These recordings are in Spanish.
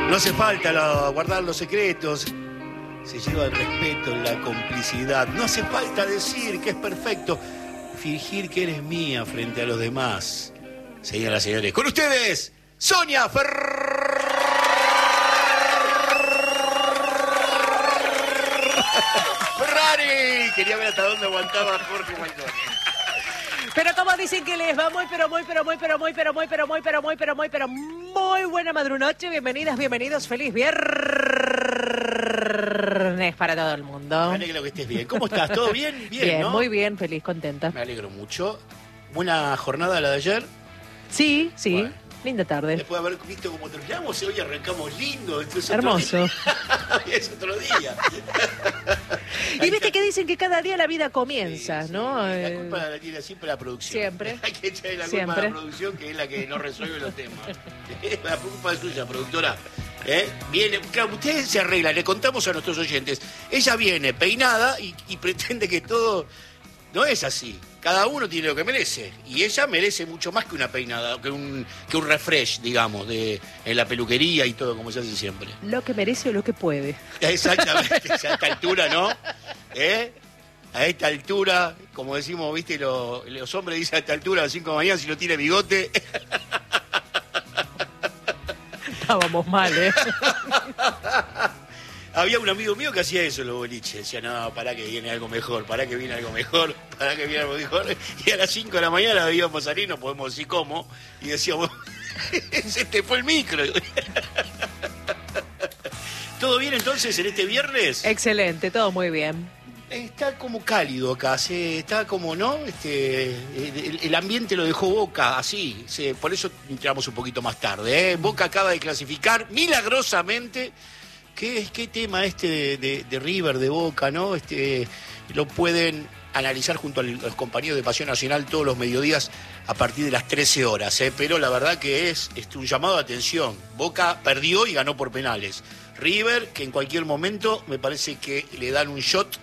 No hace falta guardar los secretos. Se lleva el respeto, la complicidad. No hace falta decir que es perfecto. Fingir que eres mía frente a los demás. Señoras y señores, con ustedes, Sonia Ferrari. Quería ver hasta dónde aguantaba Jorge Maldoni. Pero como dicen que les va muy buena madrunoche. Bienvenidas, bienvenidos. Feliz viernes para todo el mundo. Me alegro que estés bien. ¿Cómo estás? ¿Todo bien? Bien, ¿no? muy bien, feliz, contenta. Me alegro mucho. ¿Buena jornada la de ayer? Sí. Bueno. Linda tarde. Después de haber visto cómo terminamos, hoy arrancamos lindo. Esto es hermoso. Es otro día. Y viste que dicen que cada día la vida comienza, sí, ¿no? La culpa la tiene siempre la producción. Siempre. Hay que echarle la culpa Siempre. a la producción, que es la que no resuelve los temas. La culpa es suya, productora. Viene, claro, ustedes se arreglan, le contamos a nuestros oyentes. Ella viene peinada y pretende que todo... No es así. Cada uno tiene lo que merece. Y ella merece mucho más que una peinada, que un refresh, digamos, en la peluquería y todo, como se hace siempre. Lo que merece o lo que puede. Exactamente, a esta altura, ¿no? A esta altura, como decimos, viste, los hombres dicen a esta altura, a las 5 de la mañana, si no tiene bigote. Estábamos mal, Había un amigo mío que hacía eso en los boliches. Decía, no, pará que viene algo mejor, pará que viene algo mejor. Y a las 5 de la mañana debíamos salir, no podemos decir cómo. Y decíamos, se te fue el micro. ¿Todo bien entonces en este viernes? Excelente, todo muy bien. Está como cálido acá, está como, ¿no? El ambiente lo dejó Boca así, por eso entramos un poquito más tarde. Boca acaba de clasificar milagrosamente. ¿Qué tema de River, de Boca, ¿no? Lo pueden analizar junto a los compañeros de Pasión Nacional todos los mediodías a partir de las 13 horas. Pero la verdad que es un llamado de atención. Boca perdió y ganó por penales. River, que en cualquier momento me parece que le dan un shot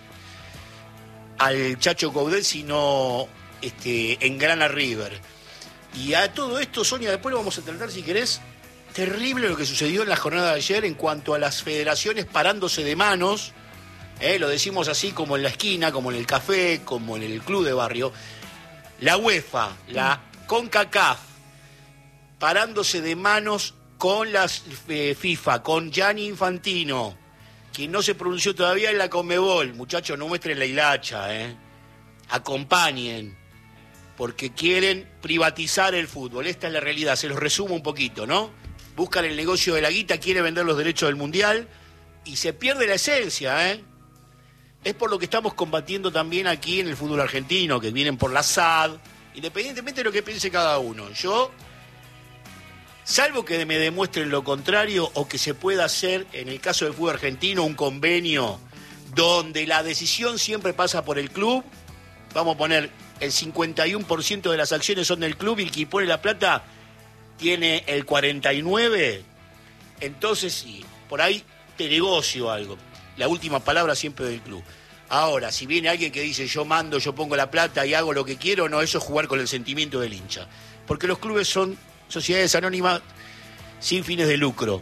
al Chacho Coudet si no engrana River. Y a todo esto, Sonia, después lo vamos a tratar, si querés. Terrible lo que sucedió en la jornada de ayer en cuanto a las federaciones parándose de manos. Lo decimos así como en la esquina, como en el café, como en el club de barrio. La UEFA, la CONCACAF, parándose de manos con las FIFA, con Gianni Infantino, quien no se pronunció todavía en la Conmebol. Muchachos, no muestren la hilacha, acompañen, porque quieren privatizar el fútbol. Esta es la realidad, se los resumo un poquito, ¿no? Buscan el negocio de la guita, quieren vender los derechos del Mundial y se pierde la esencia, Es por lo que estamos combatiendo también aquí en el fútbol argentino, que vienen por la SAD, independientemente de lo que piense cada uno. Yo, salvo que me demuestren lo contrario o que se pueda hacer, en el caso del fútbol argentino, un convenio donde la decisión siempre pasa por el club, vamos a poner el 51% de las acciones son del club y el que pone la plata tiene el 49%, entonces sí, por ahí te negocio algo. La última palabra siempre del club. Ahora, si viene alguien que dice yo mando, yo pongo la plata y hago lo que quiero, no, eso es jugar con el sentimiento del hincha. Porque los clubes son sociedades anónimas sin fines de lucro.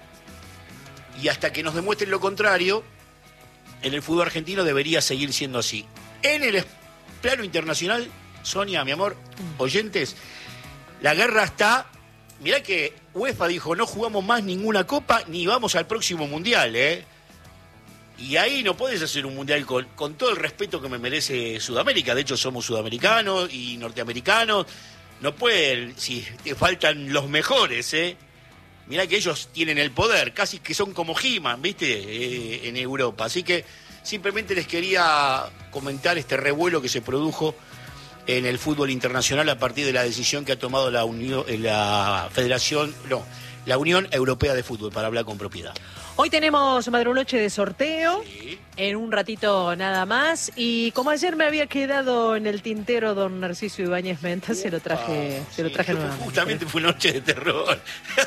Y hasta que nos demuestren lo contrario, en el fútbol argentino debería seguir siendo así. En el plano internacional, Sonia, mi amor, oyentes, la guerra está... Mirá que UEFA dijo, no jugamos más ninguna copa ni vamos al próximo mundial, Y ahí no podés hacer un mundial con todo el respeto que me merece Sudamérica. De hecho, somos sudamericanos y norteamericanos. No pueden, si te faltan los mejores, Mirá que ellos tienen el poder, casi que son como He-Man, ¿viste? En Europa. Así que simplemente les quería comentar este revuelo que se produjo en el fútbol internacional a partir de la decisión que ha tomado la Unión Europea de Fútbol, para hablar con propiedad. Hoy tenemos madrunoche de sorteo, Sí. En un ratito nada más. Y como ayer me había quedado en el tintero don Narciso Ibáñez Menta, se lo traje nuevamente. Justamente fue una noche de terror.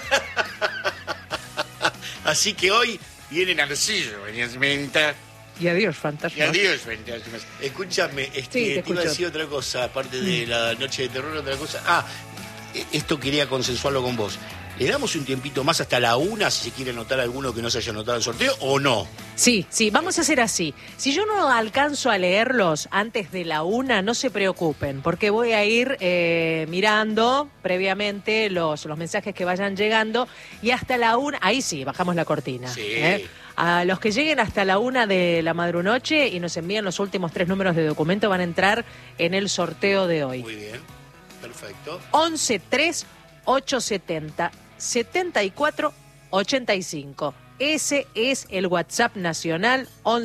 Así que hoy viene Narciso Ibáñez Menta. Y adiós, fantasma. Y adiós, fantasmas. Escúchame, te iba a decir otra cosa, aparte de la noche de terror, otra cosa. Esto quería consensuarlo con vos. ¿Le damos un tiempito más hasta la 1 si se quiere anotar alguno que no se haya anotado el sorteo o no? Sí, vamos a hacer así. Si yo no alcanzo a leerlos antes de la 1, no se preocupen, porque voy a ir mirando previamente los mensajes que vayan llegando y hasta la 1, ahí sí, bajamos la cortina. Sí. A los que lleguen hasta la 1 de la madrunoche y nos envíen los últimos 3 números de documento van a entrar en el sorteo de hoy. Muy bien, perfecto. 11-3-870-74-85. Ese es el WhatsApp nacional,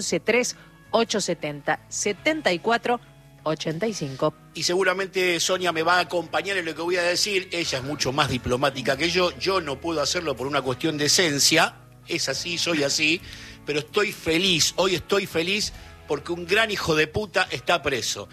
11-3-870-74-85. Y seguramente Sonia me va a acompañar en lo que voy a decir. Ella es mucho más diplomática que yo. Yo no puedo hacerlo por una cuestión de esencia. Es así, soy así. Pero estoy feliz. Hoy estoy feliz porque un gran hijo de puta está preso.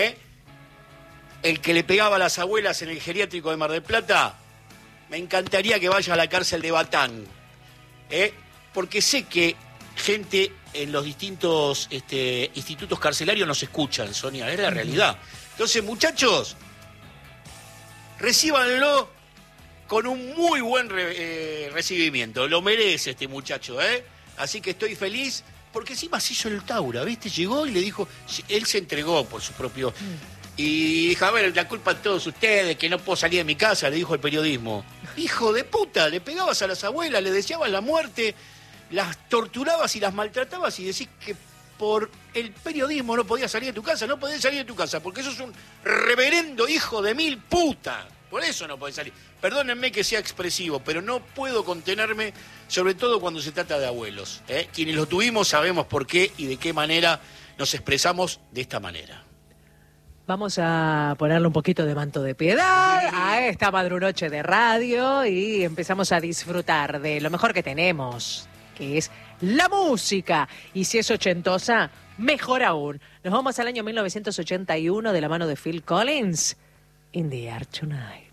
El que le pegaba a las abuelas en el geriátrico de Mar del Plata, me encantaría que vaya a la cárcel de Batán. Porque sé que gente en los distintos institutos carcelarios nos escuchan, Sonia, es la realidad. Entonces, muchachos, recíbanlo con un muy buen recibimiento. Lo merece este muchacho, Así que estoy feliz, porque encima se hizo el Taura, ¿viste? Llegó y le dijo, él se entregó por su propio... Y dijo, a ver, la culpa de todos ustedes, que no puedo salir de mi casa, le dijo el periodismo. Hijo de puta, le pegabas a las abuelas, le deseabas la muerte, las torturabas y las maltratabas y decís que por el periodismo no podías salir de tu casa. No podés salir de tu casa porque sos un reverendo hijo de mil puta. Por eso no podés salir. Perdónenme que sea expresivo, pero no puedo contenerme, sobre todo cuando se trata de abuelos. Quienes lo tuvimos sabemos por qué y de qué manera nos expresamos de esta manera. Vamos a ponerle un poquito de manto de piedad a esta madrunoche de radio y empezamos a disfrutar de lo mejor que tenemos, que es la música. Y si es ochentosa, mejor aún. Nos vamos al año 1981 de la mano de Phil Collins, In the Air Tonight.